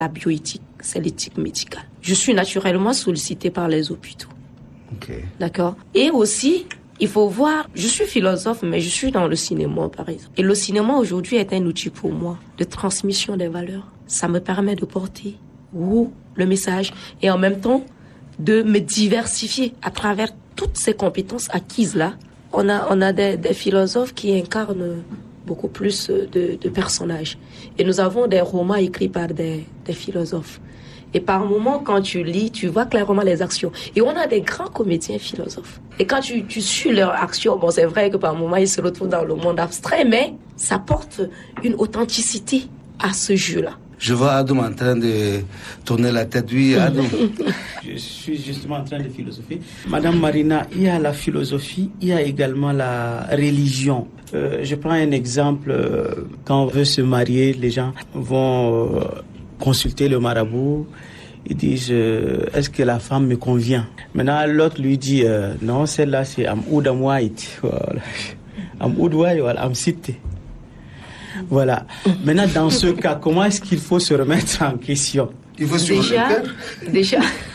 la bioéthique, c'est l'éthique médicale. Je suis naturellement sollicitée par les hôpitaux. Okay. D'accord. Et aussi, il faut voir, je suis philosophe, mais je suis dans le cinéma, par exemple. Et le cinéma, aujourd'hui, est un outil pour moi de transmission des valeurs. Ça me permet de porter le message et en même temps de me diversifier à travers toutes ces compétences acquises-là. On a des philosophes qui incarnent beaucoup plus de personnages. Et nous avons des romans écrits par des philosophes. Et par moments, quand tu lis, tu vois clairement les actions. Et on a des grands comédiens philosophes. Et quand tu suis leurs actions, bon, c'est vrai que par moments, ils se retrouvent dans le monde abstrait, mais ça porte une authenticité à ce jeu-là. Je vois Adoum en train de tourner la tête. Oui, Adoum. Je suis justement en train de philosopher. Madame Marina, il y a la philosophie, il y a également la religion. Je prends un exemple. Quand on veut se marier, les gens vont consulter le marabout. Ils disent, est-ce que la femme me convient? Maintenant, l'autre lui dit, non, celle-là, c'est Amoud Amouaït. Voilà. Amoud Waït, voilà, Amsite. Voilà. Maintenant, dans ce cas, comment est-ce qu'il faut se remettre en question? Il faut suivre le cœur. Déjà,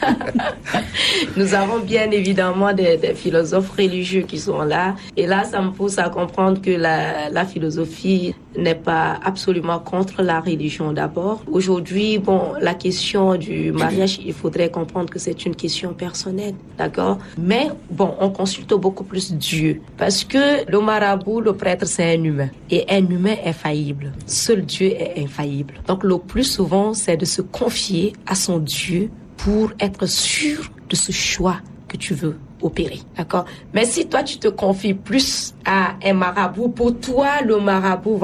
nous avons bien évidemment des philosophes religieux qui sont là. Et là, ça me pousse à comprendre que la philosophie n'est pas absolument contre la religion d'abord. Aujourd'hui, bon, la question du mariage, il faudrait comprendre que c'est une question personnelle, d'accord? Mais bon, on consulte beaucoup plus Dieu. Parce que le marabout, le prêtre, c'est un humain. Et un humain est faillible. Seul Dieu est infaillible. Donc le plus souvent, c'est de se confier à son Dieu pour être sûr de ce choix que tu veux opérer, d'accord? Mais si toi, tu te confies plus à un marabout, pour toi, le marabout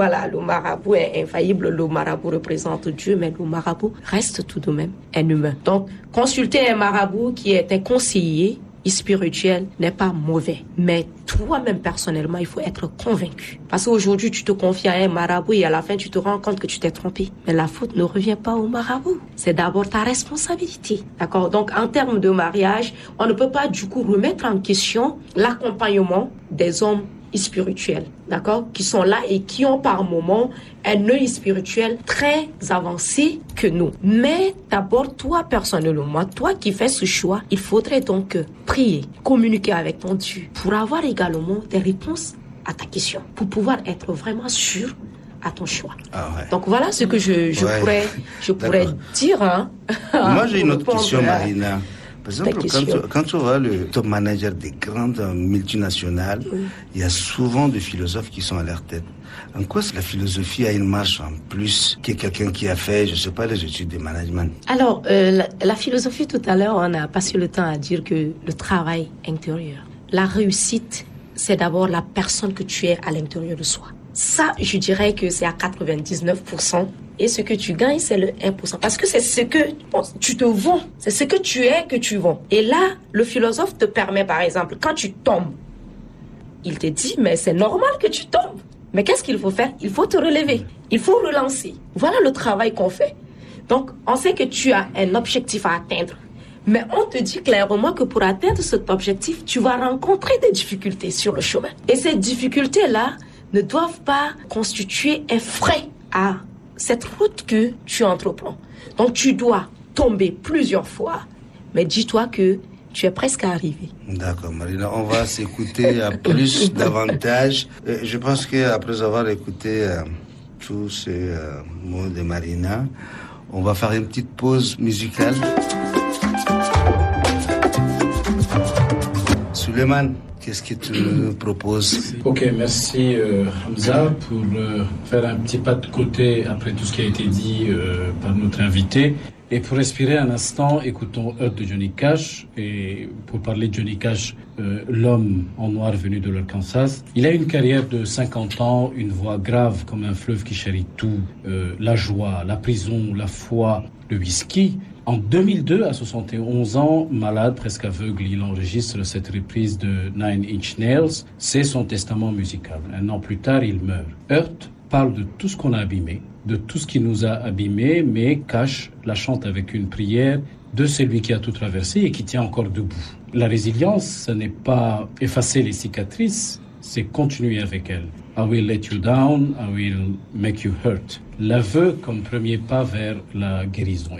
est infaillible, le marabout représente Dieu, mais le marabout reste tout de même un humain. Donc, consulter un marabout qui est un conseiller spirituel n'est pas mauvais. Mais toi-même, personnellement, il faut être convaincu. Parce qu'aujourd'hui, tu te confies à un marabout et à la fin, tu te rends compte que tu t'es trompé. Mais la faute ne revient pas au marabout. C'est d'abord ta responsabilité. D'accord? Donc, en termes de mariage, on ne peut pas, du coup, remettre en question l'accompagnement des hommes spirituels, d'accord, qui sont là et qui ont par moment un œil spirituel très avancé que nous. Mais d'abord, toi personnellement, toi qui fais ce choix, il faudrait donc prier, communiquer avec ton Dieu pour avoir également des réponses à ta question, pour pouvoir être vraiment sûr à ton choix. Ah ouais. Donc voilà ce que je pourrais dire. Hein, moi, j'ai une autre question, Marina. Par exemple, quand on voit le top manager des grandes multinationales, il y a souvent des philosophes qui sont à leur tête. En quoi la philosophie a une marche en plus que quelqu'un qui a fait, je ne sais pas, les études de management? Alors, la philosophie, tout à l'heure, on a passé le temps à dire que le travail intérieur, la réussite, c'est d'abord la personne que tu es à l'intérieur de soi. Ça, je dirais que c'est à 99%. Et ce que tu gagnes, c'est le 1%. Parce que c'est ce que tu te vends. C'est ce que tu es que tu vends. Et là, le philosophe te permet, par exemple, quand tu tombes, il te dit, mais c'est normal que tu tombes. Mais qu'est-ce qu'il faut faire? Il faut te relever. Il faut relancer. Voilà le travail qu'on fait. Donc, on sait que tu as un objectif à atteindre. Mais on te dit clairement que pour atteindre cet objectif, tu vas rencontrer des difficultés sur le chemin. Et ces difficultés-là ne doivent pas constituer un frein à cette route que tu entreprends. Donc, tu dois tomber plusieurs fois, mais dis-toi que tu es presque arrivé. D'accord, Marina. On va s'écouter plus davantage. Je pense qu'après avoir écouté tous ces mots de Marina, on va faire une petite pause musicale. Suleiman, qu'est-ce que tu nous proposes? Ok, merci Hamza pour faire un petit pas de côté après tout ce qui a été dit par notre invité. Et pour respirer un instant, écoutons Earth de Johnny Cash. Et pour parler de Johnny Cash, l'homme en noir venu de l'Arkansas, il a une carrière de 50 ans, une voix grave comme un fleuve qui charrie tout, la joie, la prison, la foi, le whisky. En 2002, à 71 ans, malade, presque aveugle, il enregistre cette reprise de Nine Inch Nails. C'est son testament musical. Un an plus tard, il meurt. Earth parle de tout ce qu'on a abîmé, de tout ce qui nous a abîmés, mais Cash la chante avec une prière de celui qui a tout traversé et qui tient encore debout. La résilience, ce n'est pas effacer les cicatrices, c'est continuer avec elles. I will let you down, I will make you hurt. L'aveu comme premier pas vers la guérison.